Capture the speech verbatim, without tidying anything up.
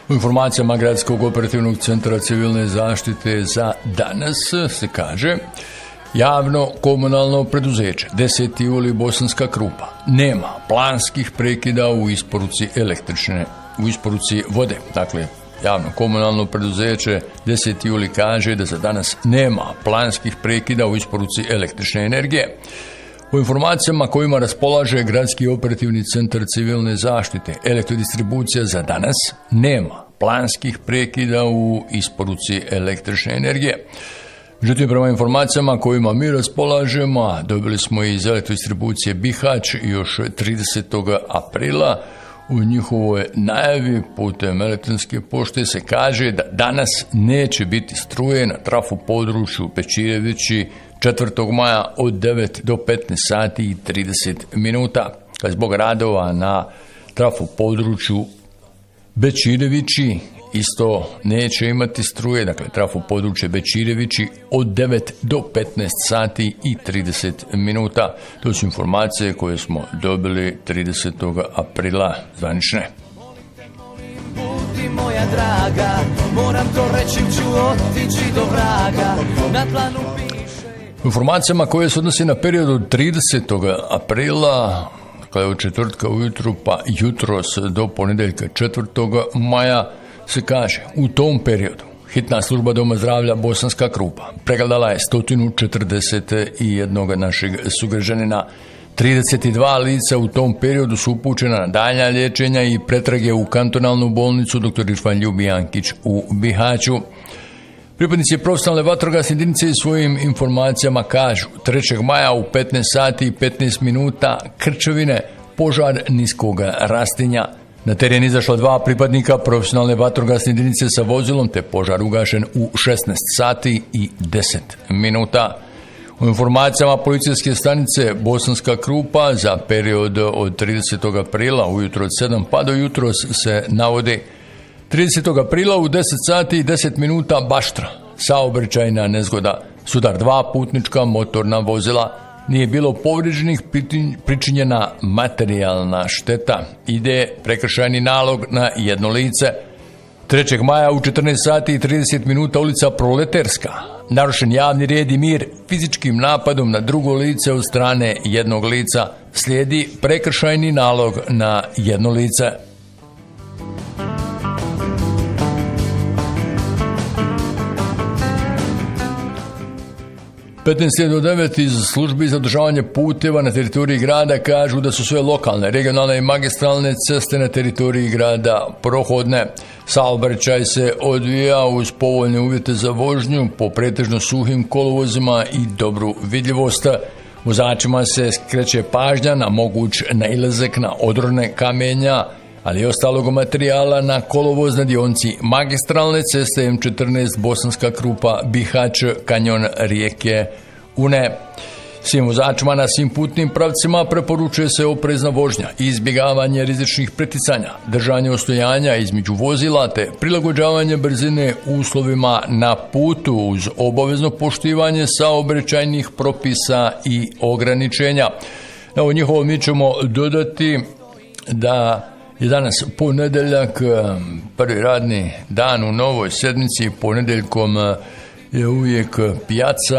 U informacijama Gradskog operativnog centra civilne zaštite za danas se kaže: javno komunalno preduzeće deseti juli Bosanska Krupa nema planskih prekida u isporuci električne, u isporuci vode. Dakle, javno komunalno preduzeće deseti juli kaže da za danas nema planskih prekida u isporuci električne energije. U informacijama kojima raspolaže Gradski operativni centar civilne zaštite, elektrodistribucija za danas nema planskih prekida u isporuci električne energije. Međutim, prema informacijama kojima mi raspolažemo, a dobili smo iz elektrodistribucije Bihać još tridesetog aprila, u njihovoj najavi putem elektronske pošte se kaže da danas neće biti struje na trafu području Bečirevići četvrtog maja od devet do petnaest sati i trideset minuta. Zbog radova na trafu području Bečirevići isto neće imati struje, dakle trafu područje Bečirevići od devet do petnaest sati i trideset minuta. To su informacije koje smo dobili tridesetog aprila zvanične. Moja draga, moram to reći, ću otići do vraga. Na planu Informacijama koje se odnosi na period od tridesetog aprila, dakle od četvrtka ujutru pa jutros do ponedeljka četvrtog maja, se kaže: u tom periodu hitna služba Doma zdravlja Bosanska Krupa pregledala je sto četrdeset jedan našeg sugrađanina. trideset dva lica u tom periodu su upućena na daljnja liječenja i pretrage u kantonalnu bolnicu doktor Irfan Ljubijankić u Bihaću. Pripadnici profesionalne vatrogasne jedinice svojim informacijama kažu: trećeg maja u petnaest sati i petnaest minuta Krčevine, požar niskog rastinja. Na teren izašla dva pripadnika profesionalne vatrogasne jedinice sa vozilom, te požar ugašen u šesnaest sati i deset minuta. U informacijama policijske stanice Bosanska Krupa za period od tridesetog aprila ujutro od sedam pa do jutros se navodi: tridesetog aprila u deset sati i deset minuta Baštra, saobraćajna nezgoda, sudar dva putnička motorna vozila, nije bilo povrijeđenih, pričinjena materijalna šteta, ide prekršajni nalog na jedno lice. trećeg maja u četrnaest sati i trideset minuta ulica Proleterska, narušen javni red i mir fizičkim napadom na drugo lice od strane jednog lica, slijedi prekršajni nalog na jedno lice. petnaest do devet iz službi za održavanje puteva na teritoriji grada kažu da su sve lokalne, regionalne i magistralne ceste na teritoriji grada prohodne. Saobraćaj se odvija uz povoljne uvjete za vožnju po pretežno suhim kolovozima i dobru vidljivost. Vozačima se skreće pažnja na moguć nailazak na odrone kamenja, ali i ostalog materijala na kolovozne dionci magistralne ceste M četrnaest Bosanska Krupa Bihać kanjon rijeke Une. Svim vozačima na svim putnim pravcima preporučuje se oprezna vožnja, izbjegavanje rizičnih preticanja, držanje ostojanja između vozila te prilagođavanje brzine uslovima na putu uz obavezno poštivanje saobraćajnih propisa i ograničenja. Evo njihovo mi ćemo dodati da je danas ponedeljak, prvi radni dan u novoj sedmici, ponedeljkom je uvijek pijaca.